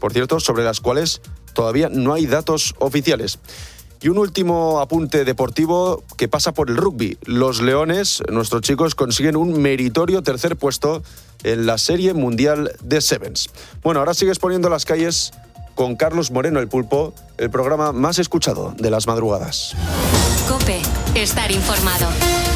por cierto, sobre las cuales todavía no hay datos oficiales. Y un último apunte deportivo que pasa por el rugby. Los Leones, nuestros chicos, consiguen un meritorio tercer puesto en la Serie Mundial de Sevens. Bueno, ahora sigues poniendo las calles con Carlos Moreno, el Pulpo, el programa más escuchado de las madrugadas. COPE, estar informado.